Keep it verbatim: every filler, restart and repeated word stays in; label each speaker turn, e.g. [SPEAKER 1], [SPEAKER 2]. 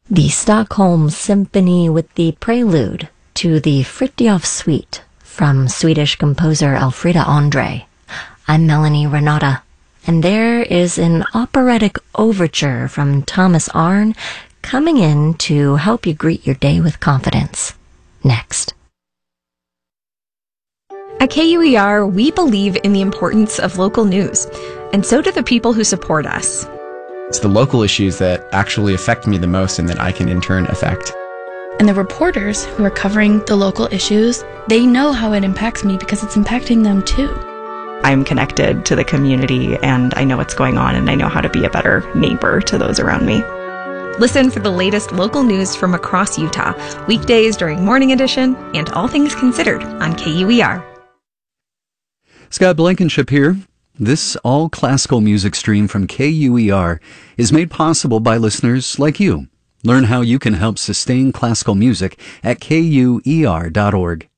[SPEAKER 1] The Stockholm Symphony with the prelude to the Fritiof Suite from Swedish composer Elfrida Andre. I'm Melanie Renata, and there is an operatic overture from Thomas Arne coming in to help you greet your day with confidence. Next.
[SPEAKER 2] At K U E R, we believe in the importance of local news, and so do the people who support us.
[SPEAKER 3] It's the local issues that actually affect me the most and that I can in turn affect.
[SPEAKER 4] And the reporters who are covering the local issues, they know how it impacts me because it's impacting them too.
[SPEAKER 5] I'm connected to the community and I know what's going on and I know how to be a better neighbor to those around me.
[SPEAKER 2] Listen for the latest local news from across Utah, weekdays during Morning Edition and All Things Considered on K U E R.
[SPEAKER 6] Scott Blankenship here. This all-classical music stream from K U E R is made possible by listeners like you. Learn how you can help sustain classical music at K U E R dot org.